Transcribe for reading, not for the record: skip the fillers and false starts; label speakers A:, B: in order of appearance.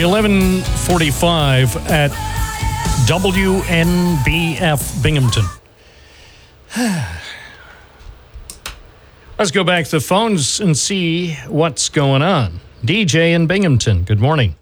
A: 11:45 at WNBF Binghamton. Let's go back to the phones and see what's going on. DJ in Binghamton, good morning.